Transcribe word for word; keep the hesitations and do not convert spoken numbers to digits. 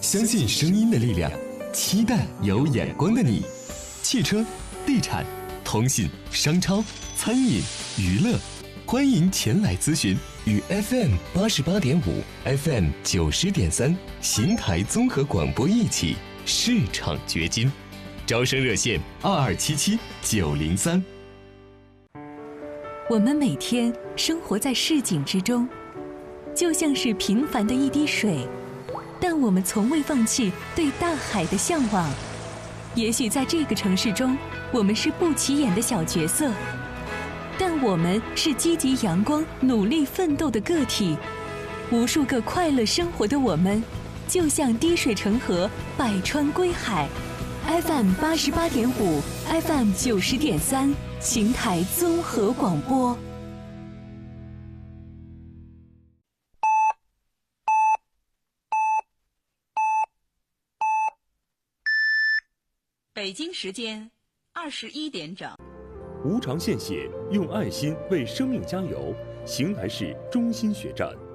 相信声音的力量，期待有眼光的你。汽车、地产、通信、商超、餐饮、娱乐，欢迎前来咨询。与 F M 八十八点五、F M 九十点三邢台综合广播一起市场掘金。招生热线二二七七九零三。 我们每天生活在市井之中，就像是平凡的一滴水，但我们从未放弃对大海的向往。也许在这个城市中，我们是不起眼的小角色，但我们是积极阳光、努力奋斗的个体。无数个快乐生活的我们，就像滴水成河，百川归海。F M 八十八点五 ，F M 九十点三，邢台综合广播。 北京时间二十一点整。 无偿献血，用爱心为生命加油。邢台市中心血站。